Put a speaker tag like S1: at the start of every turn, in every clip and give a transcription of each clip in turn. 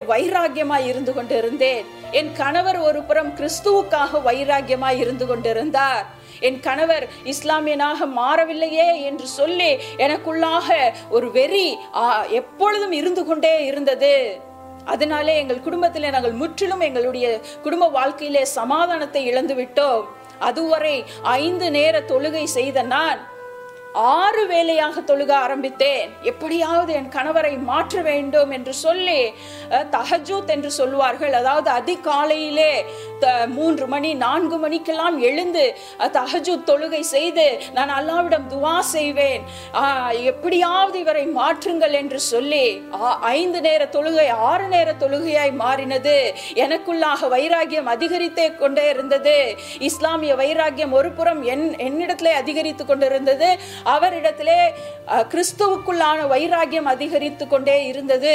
S1: வைராக்கியமாய் இருந்து கொண்டிருந்தேன். என் கணவர் ஒரு புறம் கிறிஸ்துவுக்காக வைராக்கியமாய் இருந்து கொண்டிருந்தார். என் கணவர் இஸ்லாமியனாக மாறவில்லையே என்று சொல்லி எனக்குள்ளாக ஒரு வெறி எப்பொழுதும் இருந்து கொண்டே இருந்தது. அதனாலே எங்கள் குடும்பத்திலே நாங்கள் முற்றிலும் எங்களுடைய குடும்ப வாழ்க்கையிலே சமாதானத்தை இழந்து விட்டோம். அதுவரை 5 நேர தொழுகை செய்த நான் 6 வேளையாக தொழுக ஆரம்பித்தேன். எப்படியாவது என் கணவரை மாற்ற வேண்டும் என்று சொல்லி தஹஜ்ஜுத் என்று சொல்வார்கள், அதாவது அதிகாலையிலே 3 மணி 4 மணிக்கெல்லாம் எழுந்து தஹஜ்ஜுத் தொழுகை செய்து நான் அல்லாஹ்விடம் துஆ செய்வேன், எப்படியாவது இவரை மாற்றுங்கள் என்று சொல்லி 5 நேர தொழுகை 6 நேர தொழுகையாய் மாறினது. எனக்குள்ளாக வைராகியம் அதிகரித்தே கொண்டே இருந்தது. இஸ்லாமிய வைராகியம் ஒரு புறம் என்னிடத்திலே அதிகரித்து கொண்டிருந்தது, அவரிடத்திலே கிறிஸ்துவுக்குள்ளான வைராகியம் அதிகரித்து கொண்டே இருந்தது.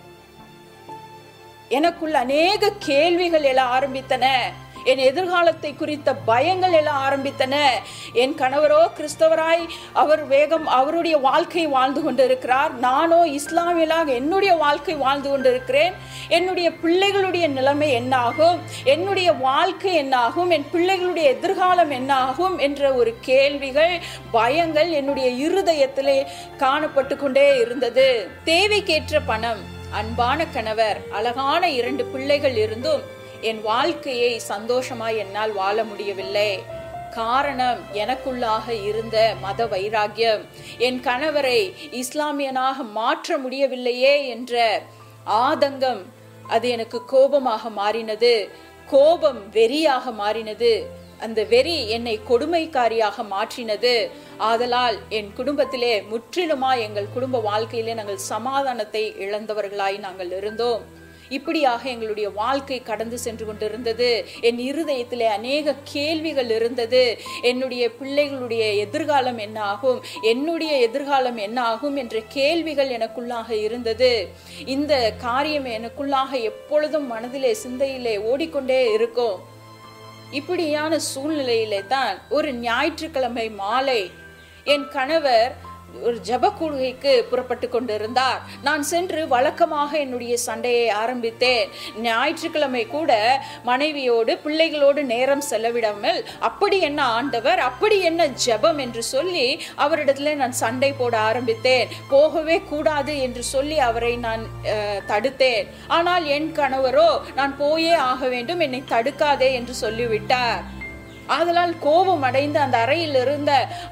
S1: எனக்குள்ள அநேக கேள்விகள் எழ ஆரம்பித்தன. என் எதிர்காலத்தை குறித்த பயங்கள் எல்லாம் ஆரம்பித்தன. என் கணவரோ கிறிஸ்தவராய் அவருடைய வாழ்க்கை வாழ்ந்து கொண்டிருக்கிறார், நானோ இஸ்லாமியலாக என்னுடைய வாழ்க்கை வாழ்ந்து கொண்டிருக்கிறேன். என்னுடைய பிள்ளைகளுடைய நிலைமை என்னாகும், என்னுடைய வாழ்க்கை என்னாகும், என் பிள்ளைகளுடைய எதிர்காலம் என்னாகும் என்ற ஒரு கேள்விகள், பயங்கள் என்னுடைய இருதயத்திலே காணப்பட்டு கொண்டே இருந்தது. தேவைக்கேற்ற பணம், அன்பான கணவர், அழகான 2 பிள்ளைகள் இருந்தும் என் வாழ்க்கையை சந்தோஷமாய் என்னால் வாழ முடியவில்லை. காரணம் எனக்குள்ளாக இருந்த மத வைராகியம். என் கணவரை இஸ்லாமியனாக மாற்ற முடியவில்லையே என்ற ஆதங்கம், அது எனக்கு கோபமாக மாறினது. கோபம் வெறியாக மாறினது. அந்த வெறி என்னை கொடுமைக்காரியாக மாற்றினது. ஆதலால் என் குடும்பத்திலே முற்றிலுமாய் எங்கள் குடும்ப வாழ்க்கையிலே நாங்கள் சமாதானத்தை இழந்தவர்களாய் நாங்கள் இருந்தோம். இப்படியாக எங்களுடைய வாழ்க்கை கடந்து சென்று கொண்டிருந்தது. என் இருதயத்திலே அநேக கேள்விகள் இருந்தது. என்னுடைய பிள்ளைகளுடைய எதிர்காலம் என்ன ஆகும், என்னுடைய எதிர்காலம் என்ன ஆகும் என்ற கேள்விகள் எனக்குள்ளாக இருந்தது. இந்த காரியம் எனக்குள்ளாக எப்பொழுதும் மனதிலே சிந்தையிலே ஓடிக்கொண்டே இருக்கும். இப்படியான சூழ்நிலையிலே தான் ஒரு ஞாயிற்றுக்கிழமை மாலை என் கணவர் ஒரு ஜப கூடுகைக்கு புறப்பட்டு கொண்டிருந்தார். நான் சென்று வழக்கமாக என்னுடைய சண்டையை ஆரம்பித்தேன். ஞாயிற்றுக்கிழமை கூட மனைவியோடு பிள்ளைகளோடு நேரம் செலவிடாமல் அப்படி என்ன ஆண்டவர், அப்படி என்ன ஜபம் என்று சொல்லி அவரிடத்துல நான் சண்டை போட ஆரம்பித்தேன். போகவே கூடாது என்று சொல்லி அவரை நான் தடுத்தேன். ஆனால் என் கணவரோ நான் போயே ஆக வேண்டும், என்னை தடுக்காதே என்று சொல்லிவிட்டார். ஆதலால் கோபம் அடைந்து அந்த அறையில் இருந்த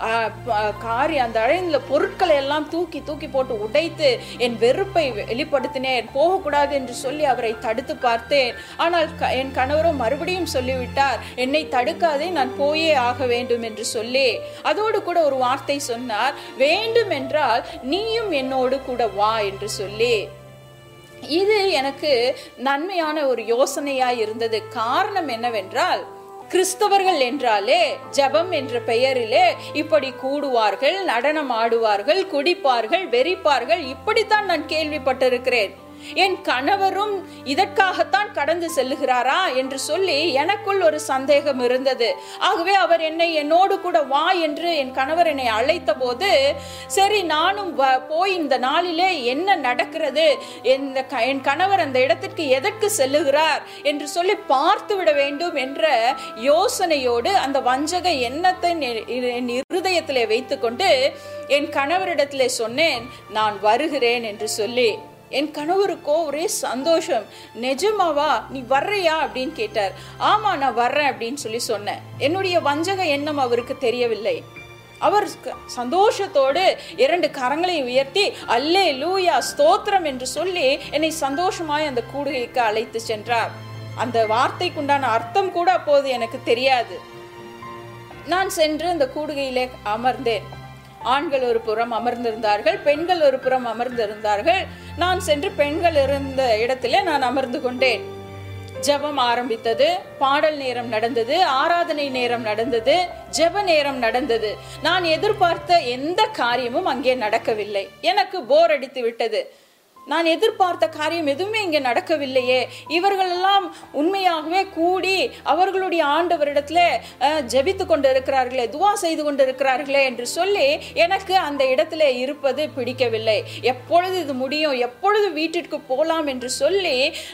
S1: அந்த அறையில் பொருட்களை எல்லாம் தூக்கி தூக்கி போட்டு உடைத்து என் வெறுப்பை வெளிப்படுத்தினேன். போகக்கூடாது என்று சொல்லி அவரை தடுத்து பார்த்தேன். ஆனால் என் கணவரோ மறுபடியும் சொல்லிவிட்டார், என்னை தடுக்காதே, நான் போயே ஆக வேண்டும் என்று சொல்லி. அதோடு கூட ஒரு வார்த்தை சொன்னார், வேண்டும் என்றால் நீயும் என்னோடு கூட வா என்று சொல்லி. இது எனக்கு நன்மையான ஒரு யோசனையாய் இருந்தது. காரணம் என்னவென்றால், கிறிஸ்தவர்கள் என்றாலே ஜபம் என்ற பெயரிலே இப்படி கூடுவார்கள், நடனம் ஆடுவார்கள், குடிப்பார்கள், வெறிப்பார்கள், இப்படித்தான் நான் கேள்விப்பட்டிருக்கிறேன். என் கணவரும் இதற்காகத்தான் கடந்து செல்லுகிறாரா என்று சொல்லி எனக்குள் ஒரு சந்தேகம் இருந்தது. ஆகவே அவர் என்னோடு கூட வா என்று என் கணவர் என்னை அழைத்த போது, சரி நானும் போய் இந்த நாளிலே என்ன நடக்கிறது, என் கணவர் அந்த இடத்திற்கு எதற்கு செல்லுகிறார் என்று சொல்லி பார்த்து விட வேண்டும் என்ற யோசனையோடு அந்த வஞ்சக எண்ணத்தை என் இருதயத்திலே வைத்துக்கொண்டு என் கணவரிடத்திலே சொன்னேன், நான் வருகிறேன் என்று சொல்லி. என் கணவருக்கோ ஒரே சந்தோஷம். நிஜமாவா, நீ வர்றையா அப்படின்னு கேட்டார். ஆமா நான் வர்றேன் அப்படின்னு சொல்லி சொன்னேன். என்னுடைய வஞ்சக எண்ணம் அவருக்கு தெரியவில்லை. அவர் சந்தோஷத்தோடு 2 கரங்களை உயர்த்தி அல்லேலூயா ஸ்தோத்திரம் என்று சொல்லி என்னை சந்தோஷமாய் அந்த கூடுகைக்கு அழைத்து சென்றார். அந்த வார்த்தைக்குண்டான அர்த்தம் கூட அப்போது எனக்கு தெரியாது. நான் சென்று அந்த கூடுகையிலே அமர்ந்தேன். ஆண்கள் ஒரு புறம் அமர்ந்திருந்தார்கள், பெண்கள் ஒரு புறம் அமர்ந்திருந்தார்கள். நான் சென்று பெண்கள் இருந்த இடத்திலே நான் அமர்ந்து கொண்டேன். ஜெபம் ஆரம்பித்தது, பாடல் நேரம் நடந்தது, ஆராதனை நேரம் நடந்தது, ஜெப நேரம் நடந்தது. நான் எதிர்பார்த்த எந்த காரியமும் அங்கே நடக்கவில்லை. எனக்கு போர் அடித்து விட்டது. நான் எதிர்பார்த்த காரியம் எதுவுமே இங்கே நடக்கவில்லையே. இவர்கள் எல்லாம் உண்மையாகவே கூடி அவர்களுடைய ஆண்டவரிடத்துல ஜெபித்து கொண்டு இருக்கிறார்களே, துவா செய்து கொண்டு இருக்கிறார்களே என்று சொல்லி எனக்கு அந்த இடத்துல இருப்பது பிடிக்கவில்லை. எப்பொழுது இது முடியும், எப்பொழுது வீட்டிற்கு போகலாம் என்று சொல்லி